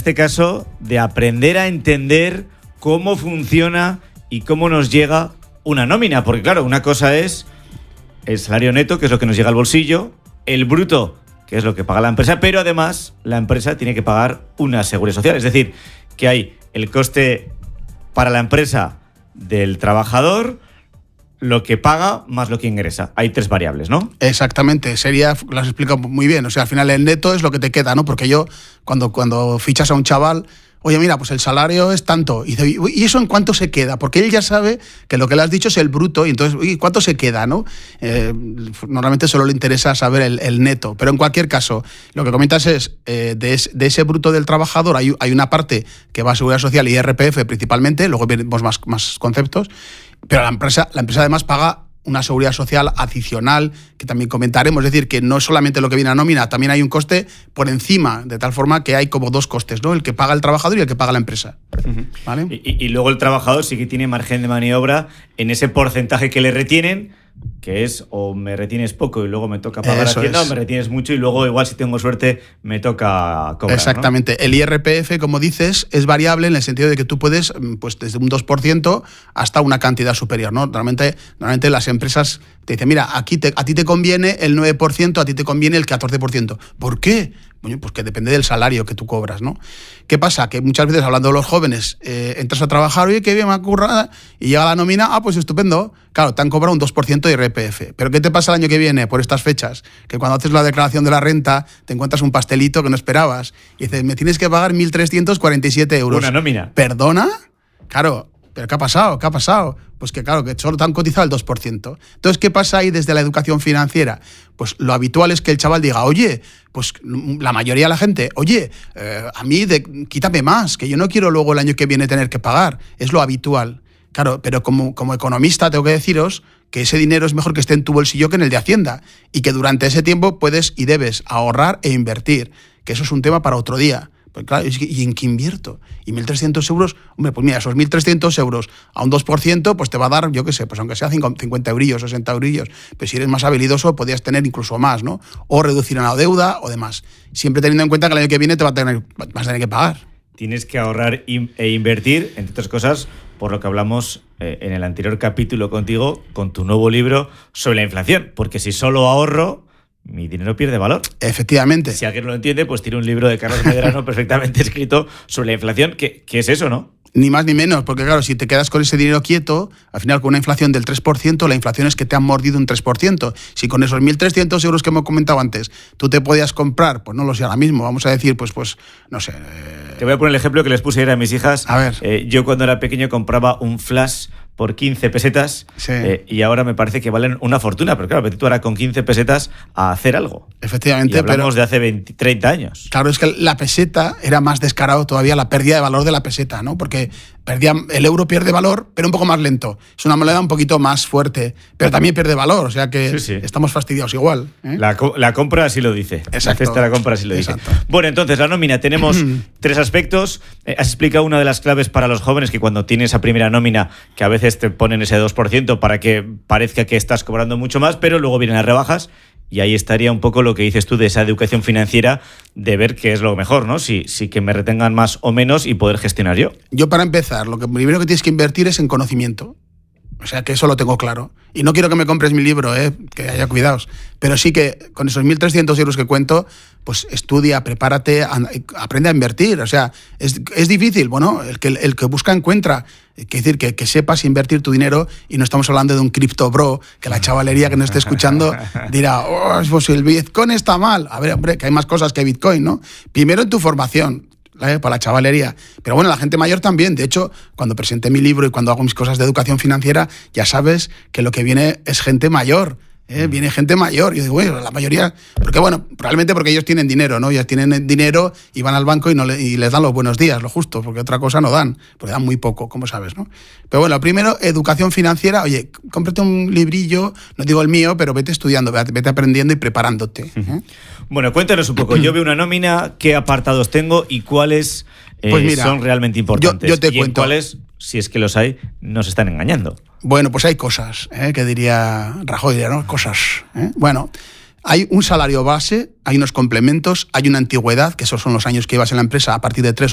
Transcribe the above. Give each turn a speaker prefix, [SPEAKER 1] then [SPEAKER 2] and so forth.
[SPEAKER 1] este caso de aprender a entender cómo funciona y cómo nos llega una nómina. Porque claro, una cosa es el salario neto, que es lo que nos llega al bolsillo, el bruto, que es lo que paga la empresa, pero además la empresa tiene que pagar una seguridad social. Es decir, que hay el coste para la empresa del trabajador, lo que paga más lo que ingresa. Hay 3 variables, ¿no?
[SPEAKER 2] Exactamente, lo has explicado muy bien. O sea, al final el neto es lo que te queda, ¿no? Porque yo, cuando fichas a un chaval, oye, mira, pues el salario es tanto. Y dice, ¿y eso en cuánto se queda? Porque él ya sabe que lo que le has dicho es el bruto, y entonces, ¿y cuánto se queda, no? Normalmente solo le interesa saber el neto. Pero en cualquier caso, lo que comentas es, de ese bruto del trabajador hay una parte que va a Seguridad Social y IRPF principalmente, luego vemos más conceptos, pero la empresa además paga una seguridad social adicional, que también comentaremos. Es decir, que no es solamente lo que viene a nómina, también hay un coste por encima, de tal forma que hay como 2 costes, ¿no? El que paga el trabajador y el que paga la empresa. ¿Vale?
[SPEAKER 1] Y luego el trabajador sí que tiene margen de maniobra en ese porcentaje que le retienen, que es o me retienes poco y luego me toca pagar Hacienda, o me retienes mucho y luego igual si tengo suerte me toca cobrar.
[SPEAKER 2] Exactamente. ¿No? El IRPF, como dices, es variable en el sentido de que tú puedes, pues desde un 2% hasta una cantidad superior, ¿no? Normalmente las empresas te dicen, mira, a ti te conviene el 9%, a ti te conviene el 14%. ¿Por qué? Bueno, pues que depende del salario que tú cobras, ¿no? ¿Qué pasa? Que muchas veces, hablando de los jóvenes, entras a trabajar, oye, qué bien me ha currado, y llega la nómina, pues estupendo. Claro, te han cobrado un 2% de IRPF. ¿Pero qué te pasa el año que viene, por estas fechas? Que cuando haces la declaración de la renta, te encuentras un pastelito que no esperabas. Y dices, me tienes que pagar 1.347 euros.
[SPEAKER 1] ¿Una nómina?
[SPEAKER 2] ¿Perdona? Claro. ¿Pero qué ha pasado? ¿Qué ha pasado? Pues que claro, que solo te han cotizado el 2%. Entonces, ¿qué pasa ahí desde la educación financiera? Pues lo habitual es que el chaval diga, oye, pues la mayoría de la gente, oye, a mí quítame más, que yo no quiero luego el año que viene tener que pagar. Es lo habitual. Claro, pero como economista tengo que deciros que ese dinero es mejor que esté en tu bolsillo que en el de Hacienda, y que durante ese tiempo puedes y debes ahorrar e invertir, que eso es un tema para otro día. Pues claro, ¿y en qué invierto? Y 1.300 euros, hombre, pues mira, esos 1.300 euros a un 2%, pues te va a dar, yo qué sé, pues aunque sea 50 eurillos, 60 eurillos, pero si eres más habilidoso podrías tener incluso más, ¿no? O reducir una deuda o demás. Siempre teniendo en cuenta que el año que viene vas a tener que pagar.
[SPEAKER 1] Tienes que ahorrar e invertir, entre otras cosas, por lo que hablamos en el anterior capítulo contigo, con tu nuevo libro sobre la inflación. Porque si solo ahorro, mi dinero pierde valor.
[SPEAKER 2] Efectivamente.
[SPEAKER 1] Si alguien lo entiende, pues tiene un libro de Carlos Medrano perfectamente escrito sobre la inflación, que es eso, ¿no?
[SPEAKER 2] Ni más ni menos, porque claro, si te quedas con ese dinero quieto, al final con una inflación del 3%, la inflación es que te han mordido un 3%. Si con esos 1.300 euros que hemos comentado antes, tú te podías comprar, pues no lo sé ahora mismo, vamos a decir, pues no sé.
[SPEAKER 1] Te voy a poner el ejemplo que les puse ayer a mis hijas.
[SPEAKER 2] A ver.
[SPEAKER 1] Yo cuando era pequeño compraba un flash por 15 pesetas,
[SPEAKER 2] sí.
[SPEAKER 1] Y ahora me parece que valen una fortuna, pero claro, vete tú ahora con 15 pesetas a hacer algo.
[SPEAKER 2] Efectivamente,
[SPEAKER 1] y hablamos de hace 30 años.
[SPEAKER 2] Claro, es que la peseta era más descarado todavía, la pérdida de valor de la peseta, ¿no? Porque el euro pierde valor, pero un poco más lento. Es una moneda un poquito más fuerte, pero también pierde valor, o sea que sí. Estamos fastidiados igual, ¿eh?
[SPEAKER 1] La compra así lo dice.
[SPEAKER 2] Exacto.
[SPEAKER 1] La cesta de la compra así lo dice.
[SPEAKER 2] Exacto.
[SPEAKER 1] Bueno, entonces, la nómina, tenemos 3 aspectos. Has explicado una de las claves para los jóvenes, que cuando tienes esa primera nómina, que a veces te ponen ese 2% para que parezca que estás cobrando mucho más, pero luego vienen las rebajas. Y ahí estaría un poco lo que dices tú de esa educación financiera, de ver qué es lo mejor, ¿no? Si que me retengan más o menos y poder gestionar yo.
[SPEAKER 2] Yo, para empezar, lo primero que tienes que invertir es en conocimiento. O sea, que eso lo tengo claro. Y no quiero que me compres mi libro, que haya cuidados. Pero sí que con esos 1.300 euros que cuento, pues estudia, prepárate, aprende a invertir. O sea, es difícil. Bueno, el que busca encuentra. Quiere decir que sepas invertir tu dinero, y no estamos hablando de un cripto bro, que la chavalería que nos esté escuchando dirá, pues el Bitcoin está mal. A ver, hombre, que hay más cosas que Bitcoin, ¿no? Primero en tu formación, para la chavalería. Pero bueno, la gente mayor también. De hecho, cuando presenté mi libro y cuando hago mis cosas de educación financiera, ya sabes que lo que viene es gente mayor. Viene gente mayor. Yo digo, bueno, la mayoría... Porque bueno, probablemente porque ellos tienen dinero, ¿no? Ellos tienen dinero y van al banco y les dan los buenos días, lo justo, porque otra cosa no dan. Porque dan muy poco, como sabes, ¿no? Pero bueno, primero, educación financiera. Oye, cómprate un librillo, no digo el mío, pero vete estudiando, vete aprendiendo y preparándote.
[SPEAKER 1] Bueno, cuéntanos un poco. Yo veo una nómina, ¿qué apartados tengo y cuáles
[SPEAKER 2] pues mira,
[SPEAKER 1] son realmente importantes?
[SPEAKER 2] Yo te
[SPEAKER 1] cuento.
[SPEAKER 2] cuento.
[SPEAKER 1] ¿Cuáles, si es que los hay, nos están engañando?
[SPEAKER 2] Bueno, pues hay cosas, que diría Rajoy, ¿no? Cosas. Bueno, hay un salario base, hay unos complementos, hay una antigüedad, que esos son los años que llevas en la empresa a partir de 3